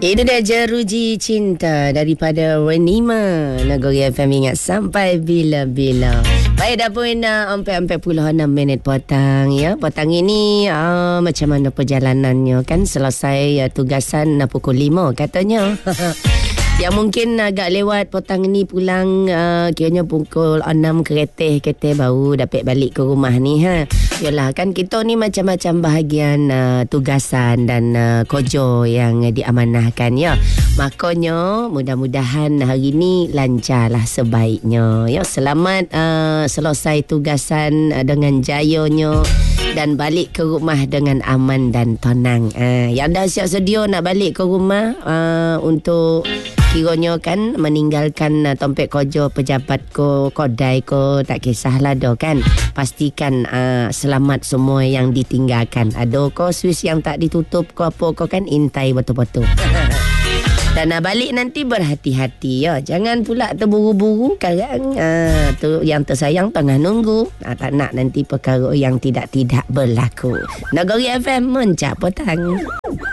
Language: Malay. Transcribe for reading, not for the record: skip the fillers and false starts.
Itu dia Jeruji Cinta daripada Wenima. Nagori FM ingat sampai bila-bila. Baik, dah pun 4:46 petang ya. Petang ini macam mana perjalanannya kan? Selesai tugasan pukul 5 katanya. Yang mungkin agak lewat petang ni pulang kiranya pukul 6 kereta baru dapat balik ke rumah ni ha. Yalah kan kita ni macam-macam bahagian tugasan dan kerja yang diamanahkan ya. Makanya mudah-mudahan hari ni lancarlah sebaiknya ya. Selamat selesai tugasan dengan jayanya dan balik ke rumah dengan aman dan tenang. Yang dah siap sedia nak balik ke rumah untuk kiranya kan meninggalkan tempat kerja pejabat ko, kodai ko, tak kisahlah dah kan. Pastikan selamat semua yang ditinggalkan. Ada ko Swiss yang tak ditutup ko apa ko kan, intai betul-betul. Dan balik nanti berhati-hati ya. Jangan pula terburu-buru sekarang. Tu yang tersayang tengah nunggu. Tak nak nanti perkara yang tidak berlaku. Nagori FM Mencak Petang.